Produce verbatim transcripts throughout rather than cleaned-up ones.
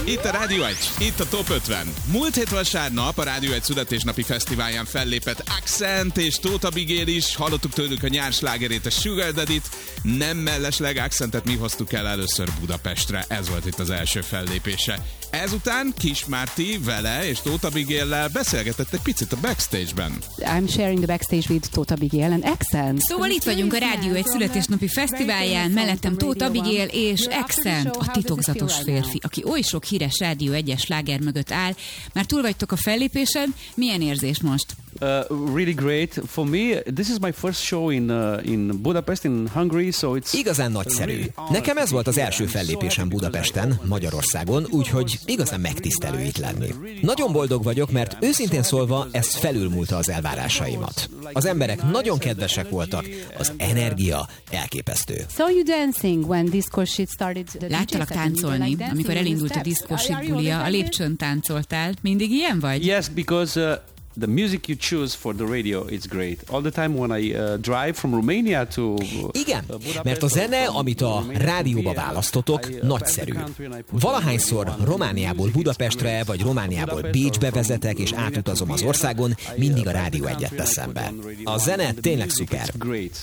Itt a Rádió egy, itt a Top ötven. Múlt hét vasárnap a Rádió egy születésnapi fesztiválján fellépett Accent és Tóth Abigail is. Hallottuk tőlük a nyár slágerét, a Sugar Daddy-t. Nem mellesleg Accentet mi hoztuk el először Budapestre. Ez volt itt az első fellépése. Ezután Kis Márti vele és Tóth Abigaillel beszélgetett egy picit a backstage-ben. I'm sharing the backstage with Tóth Abigail and Accent. Szóval itt vagyunk a Rádió egy születésnapi fesztiválján, mellettem Tóth Abigail és Accent, a titokzatos férfi, aki oly sok híres Rádió egyes sláger mögött áll. Már túl vagytok a fellépésen, milyen érzés most? Uh, really great. For me, this is my first show in uh, in Budapest, in Hungary, so it's igazán nagyszerű. Nekem ez volt az első fellépésem Budapesten, Magyarországon, úgyhogy igazán megtisztelő itt lenni. Nagyon boldog vagyok, mert őszintén szólva ez felülmúlta az elvárásaimat. Az emberek nagyon kedvesek voltak, az energia elképesztő. So you dancing when disco shit started? Láttalak táncolni, amikor elindult a disco shit bulia, a lépcsőn táncoltál. Mindig ilyen vagy? Yes, because uh, the music you choose for the radio is great. All the time when I uh, drive from Romania to uh, Igen, mert a zene, amit a rádióba választotok, nagyszerű. Valahányszor Romániából Budapestre, vagy Romániából Bécsbe vezetek, és átutazom az országon, mindig a Rádió egyet teszem be. A zene tényleg szuper.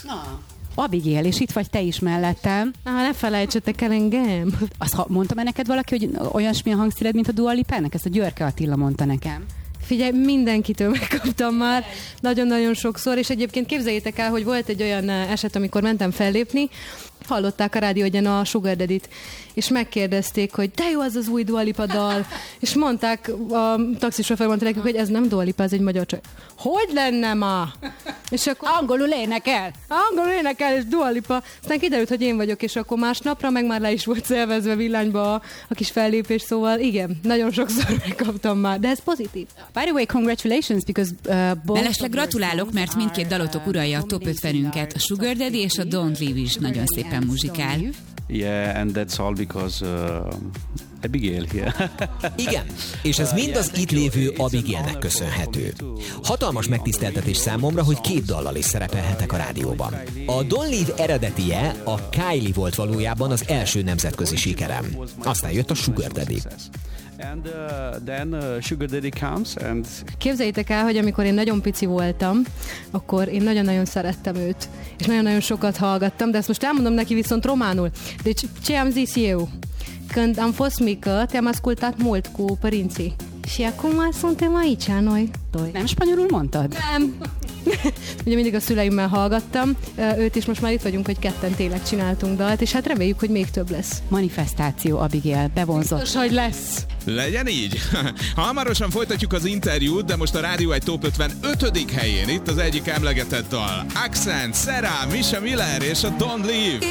Abigail, és itt vagy te is mellettem. Ah, ne felejtsetek el engem. Azt mondta neked valaki, hogy olyasmi a hangszíred, mint a Dua Lipának? Ezt a Györke Attila mondta nekem. Figyelj, mindenkitől megkaptam már, nagyon-nagyon sokszor, és egyébként képzeljétek el, hogy volt egy olyan eset, amikor mentem fellépni, hallották a Rádió egyen a Sugar Daddy-t, és megkérdezték, hogy de jó az az új Dua Lipa dal, és mondták, a taxisofőr mondta nekik, hogy ez nem Dua Lipa, ez egy magyar csaj. Hogy lenne ma? És akkor angolul énekel. Angolul énekel, és Dua Lipa. Aztán kiderült, hogy én vagyok, és akkor másnapra meg már le is volt szervezve villányba a, a kis fellépés, szóval igen, nagyon sokszor megkaptam már, de ez pozitív. By the way, congratulations, because uh, both... Mellesleg gratulálok, mert mindkét dalotok uralja a top ötvenünket. A Sugar Daddy és a Don't Leave is nagyon szépen muzsikál. Yeah, and that's all because uh, Abigail here. Igen, és ez mind az itt lévő Abigailnek köszönhető. Hatalmas megtiszteltetés számomra, hogy két dallal is szerepelhetek a rádióban. A Don't Leave eredetie, a Kylie volt valójában az első nemzetközi sikerem. Aztán jött a Sugar Daddy. And uh, then uh, Sugar Daddy comes and... Képzeljétek el, hogy amikor én nagyon pici voltam, akkor én nagyon-nagyon szerettem őt, és nagyon-nagyon sokat hallgattam, de ezt most elmondom neki viszont románul. Deci, ce am zis eu? Când am fost mică, te-am ascultat mult cu părinții. Și acum suntem aici, noi doi. Nem spanyolul mondtad? Nem. Ugye mindig a szüleimmel hallgattam, őt is most már itt vagyunk, hogy ketten tényleg csináltunk dalt, és hát reméljük, hogy még több lesz. Manifestáció, Abigail, bevonzott. Biztos, hogy lesz. Legyen így. Hamarosan folytatjuk az interjút, de most a Rádió egy Top ötven ötödik helyén itt az egyik emlegetett dal. Accent, Será, Misha Miller és a Don't Leave.